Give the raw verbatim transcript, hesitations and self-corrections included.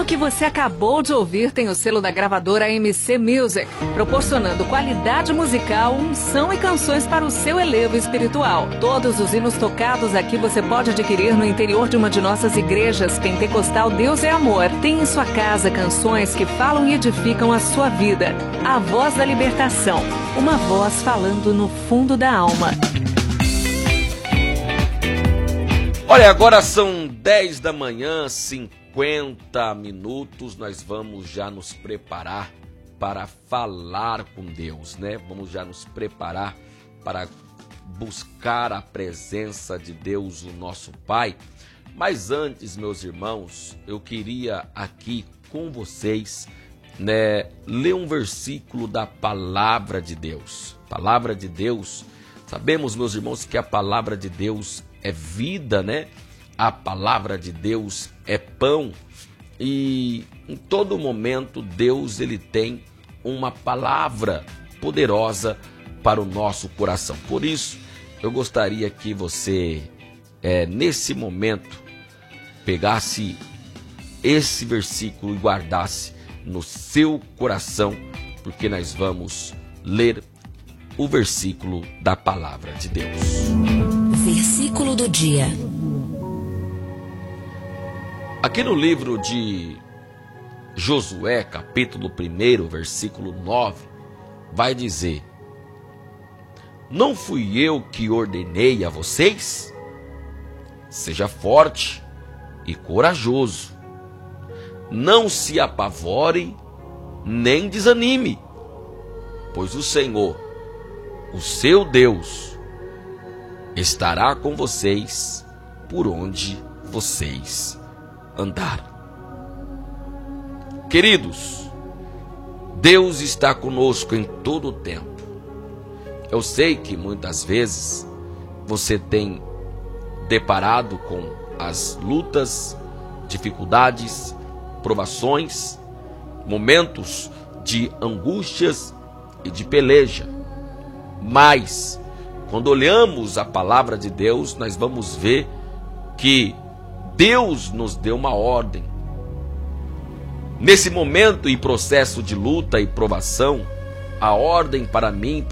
que você acabou de ouvir tem o selo da gravadora M C Music, proporcionando qualidade musical, unção e canções para o seu elevo espiritual. Todos os hinos tocados aqui você pode adquirir no interior de uma de nossas igrejas Pentecostal Deus é Amor. Tem em sua casa canções que falam e edificam a sua vida. A Voz da Libertação, uma voz falando no fundo da alma. Olha, agora são dez da manhã, cinquenta minutos, nós vamos já nos preparar para falar com Deus, né? Vamos já nos preparar para buscar a presença de Deus, o nosso Pai. Mas antes, meus irmãos, eu queria aqui com vocês, né, ler um versículo da Palavra de Deus. Palavra de Deus, sabemos, meus irmãos, que a Palavra de Deus é vida, né? A palavra de Deus é pão e em todo momento Deus ele tem uma palavra poderosa para o nosso coração. Por isso, eu gostaria que você, é, nesse momento, pegasse esse versículo e guardasse no seu coração, porque nós vamos ler o versículo da palavra de Deus. Versículo do dia. Aqui no livro de Josué, capítulo um, versículo nove, vai dizer: não fui eu que ordenei a vocês? Seja forte e corajoso. Não se apavore nem desanime, pois o Senhor, o seu Deus, estará com vocês por onde vocês andarem. Queridos, Deus está conosco em todo o tempo. Eu sei que muitas vezes você tem deparado com as lutas, dificuldades, provações, momentos de angústias e de peleja. Mas quando olhamos a palavra de Deus, nós vamos ver que Deus nos deu uma ordem. Nesse momento e processo de luta e provação, a ordem para mim,